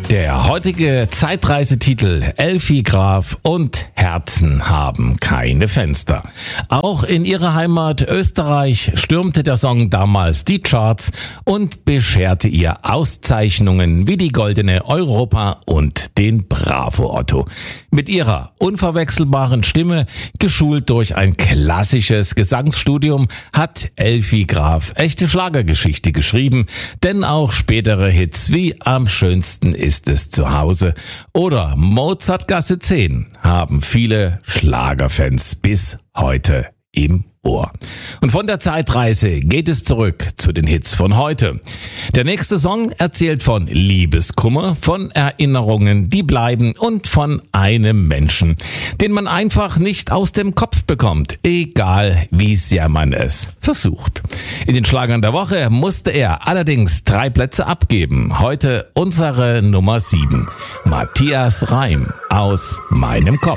Der heutige Zeitreisetitel Elfi Graf und Herzen haben keine Fenster. Auch in ihrer Heimat Österreich stürmte der Song damals die Charts und bescherte ihr Auszeichnungen wie die Goldene Europa und den Bravo Otto. Mit ihrer unverwechselbaren Stimme, geschult durch ein klassisches Gesangsstudium, hat Elfi Graf echte Schlagergeschichte geschrieben, denn auch spätere Hits wie Am schönsten ist es zu Hause oder Mozartgasse 10 haben viele Schlagerfans bis heute im Ohr. Und von der Zeitreise geht es zurück zu den Hits von heute. Der nächste Song erzählt von Liebeskummer, von Erinnerungen, die bleiben und von einem Menschen, den man einfach nicht aus dem Kopf bekommt, egal wie sehr man es versucht. In den Schlagern der Woche musste er allerdings 3 Plätze abgeben. Heute unsere Nummer 7. Matthias Reim aus meinem Kopf.